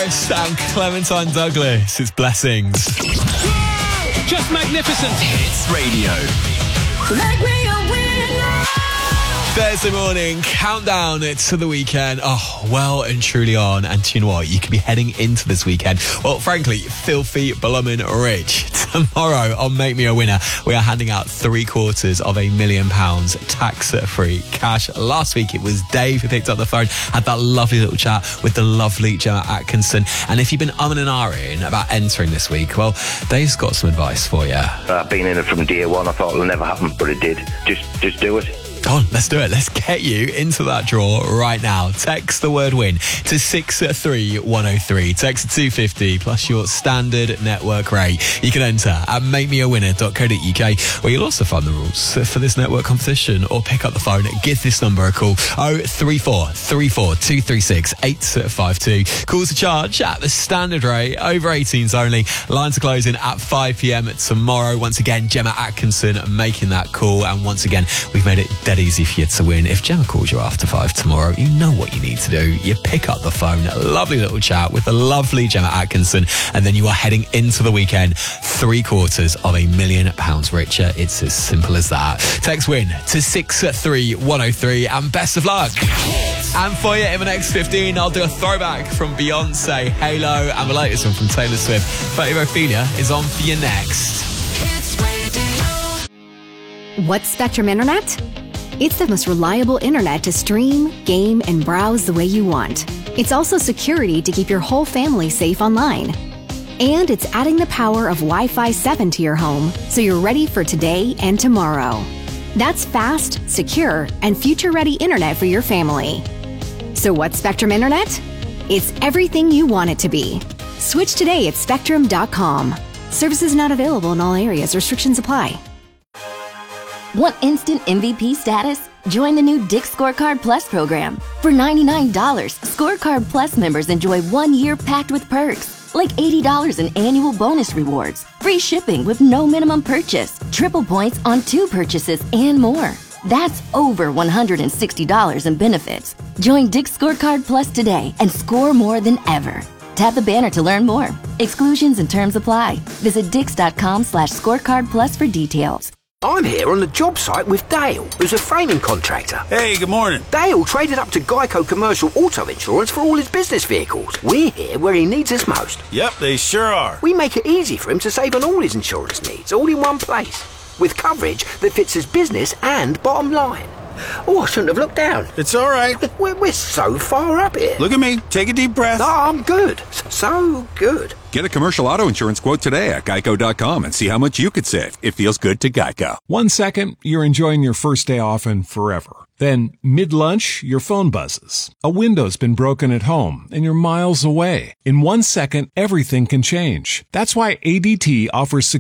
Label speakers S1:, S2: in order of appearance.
S1: Harris and Clementine Douglas. It's Blessings.
S2: Just magnificent.
S3: Hits Radio.
S4: Make me a winner.
S1: Thursday morning, countdown to the weekend. Oh, well and truly on. And do you know what? You could be heading into this weekend, well, frankly, filthy, bloomin' rich. Tomorrow on Make Me a Winner, we are handing out £750,000 tax-free cash. Last week, it was Dave who picked up the phone, had that lovely little chat with the lovely Gemma Atkinson. And if you've been umming and ahhing about entering this week, well, Dave's got some advice for you.
S5: I've been in it from day one. I thought it'll never happen, but it did. Just do it.
S1: Come on, let's do it. Let's get you into that draw right now. Text the word win to 63103. Text 250 plus your standard network rate. You can enter at makemeawinner.co.uk, where you'll also find the rules for this network competition, or pick up the phone, give this number a call, 03434 236 852. Calls to charge at the standard rate, over 18s only. Lines are closing at 5 p.m. tomorrow. Once again, Gemma Atkinson making that call, and once again, we've made it dead easy for you to win. If Gemma calls you after 5 tomorrow, you know what you need to do. You pick up the phone, a lovely little chat with the lovely Gemma Atkinson, and then you are heading into the weekend £750,000 richer. It's as simple as that. Text win to 63103, and best of luck. And for you in the next 15, I'll do a throwback from Beyonce, Halo, and the latest one from Taylor Swift. But Ophelia is on for you next.
S6: What's Spectrum Internet? It's the most reliable internet to stream, game, and browse the way you want. It's also security to keep your whole family safe online. And it's adding the power of Wi-Fi 7 to your home, so you're ready for today and tomorrow. That's fast, secure, and future-ready internet for your family. So what's Spectrum Internet? It's everything you want it to be. Switch today at spectrum.com. Services not available in all areas. Restrictions apply.
S7: Want instant MVP status? Join the new Dick's Scorecard Plus program. For $99, Scorecard Plus members enjoy 1 year packed with perks, like $80 in annual bonus rewards, free shipping with no minimum purchase, triple points on 2 purchases, and more. That's over $160 in benefits. Join Dick's Scorecard Plus today and score more than ever. Tap the banner to learn more. Exclusions and terms apply. Visit dix.com/scorecard plus for details.
S8: I'm here on the job site with Dale, who's a framing contractor.
S9: Hey, good morning.
S8: Dale traded up to Geico Commercial Auto Insurance for all his business vehicles. We're here where he needs us most.
S9: Yep, they sure are.
S8: We make it easy for him to save on all his insurance needs, all in one place, with coverage that fits his business and bottom line. Oh, I shouldn't have looked down.
S9: It's all right.
S8: We're so far up here.
S9: Look at me. Take a deep breath.
S8: No, I'm good. So good.
S10: Get a commercial auto insurance quote today at geico.com and see how much you could save. It feels good to Geico.
S11: 1 second, you're enjoying your first day off and forever. Then, mid-lunch, your phone buzzes. A window's been broken at home, and you're miles away. In 1 second, everything can change. That's why ADT offers